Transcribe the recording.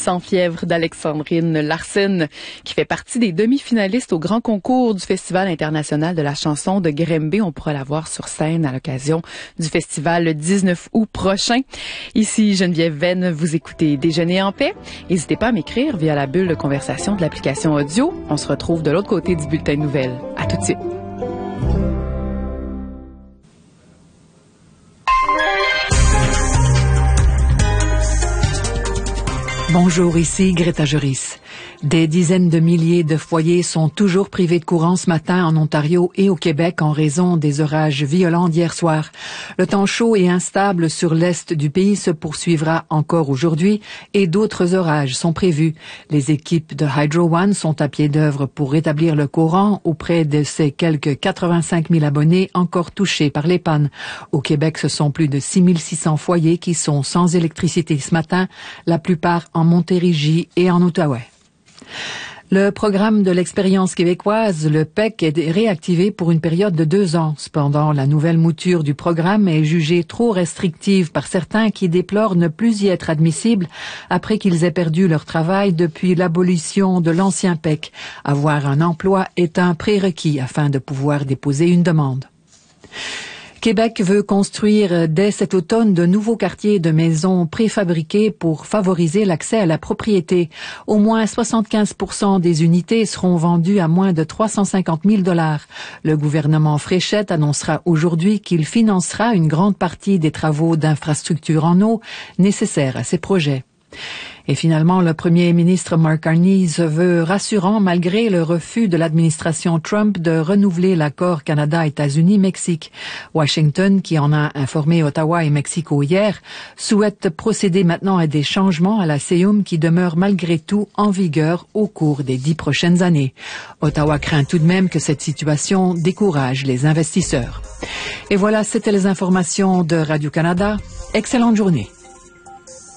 Sans fièvre d'Alexandrine Larsen, qui fait partie des demi-finalistes au grand concours du Festival international de la chanson de Grimby. On pourra la voir sur scène à l'occasion du festival le 19 août prochain. Ici Geneviève Venn, vous écoutez Déjeuner en paix. N'hésitez pas à m'écrire via la bulle de conversation de l'application audio. On se retrouve de l'autre côté du bulletin de nouvelles. À tout de suite. Bonjour, ici Greta Joris. Des dizaines de milliers de foyers sont toujours privés de courant ce matin en Ontario et au Québec en raison des orages violents d'hier soir. Le temps chaud et instable sur l'est du pays se poursuivra encore aujourd'hui et d'autres orages sont prévus. Les équipes de Hydro One sont à pied d'œuvre pour rétablir le courant auprès de ces quelques 85 000 abonnés encore touchés par les pannes. Au Québec, ce sont plus de 6 600 foyers qui sont sans électricité ce matin, la plupart en Montérégie et en Outaouais. Le programme de l'expérience québécoise, le PEC, est réactivé pour une période de 2 ans. Cependant, la nouvelle mouture du programme est jugée trop restrictive par certains qui déplorent ne plus y être admissibles après qu'ils aient perdu leur travail depuis l'abolition de l'ancien PEC. Avoir un emploi est un prérequis afin de pouvoir déposer une demande. Québec veut construire dès cet automne de nouveaux quartiers de maisons préfabriquées pour favoriser l'accès à la propriété. Au moins 75% des unités seront vendues à moins de 350 000 $. Le gouvernement Fréchette annoncera aujourd'hui qu'il financera une grande partie des travaux d'infrastructure en eau nécessaires à ces projets. Et finalement, le premier ministre Mark Carney se veut rassurant malgré le refus de l'administration Trump de renouveler l'accord Canada-États-Unis-Mexique. Washington, qui en a informé Ottawa et Mexico hier, souhaite procéder maintenant à des changements à la CEUM qui demeurent malgré tout en vigueur au cours des 10 prochaines années. Ottawa craint tout de même que cette situation décourage les investisseurs. Et voilà, c'était les informations de Radio-Canada. Excellente journée.